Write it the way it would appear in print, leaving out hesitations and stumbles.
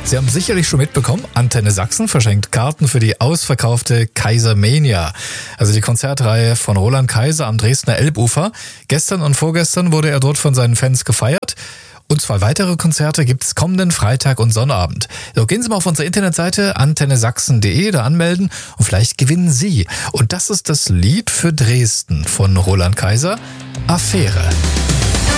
Sie haben sicherlich schon mitbekommen, Antenne Sachsen verschenkt Karten für die ausverkaufte Kaisermania. Also die Konzertreihe von Roland Kaiser am Dresdner Elbufer. Gestern und vorgestern wurde er dort von seinen Fans gefeiert. Und 2 weitere Konzerte gibt's kommenden Freitag und Sonnabend. So, gehen Sie mal auf unsere Internetseite antennesachsen.de, da anmelden und vielleicht gewinnen Sie. Und das ist das Lied für Dresden von Roland Kaiser, Affäre.